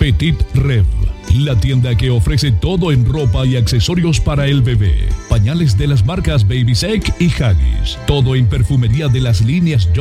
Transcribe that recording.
Petit Rev, la tienda que ofrece todo en ropa y accesorios para el bebé. Pañales de las marcas Baby Sec y Huggies. Todo en perfumería de las líneas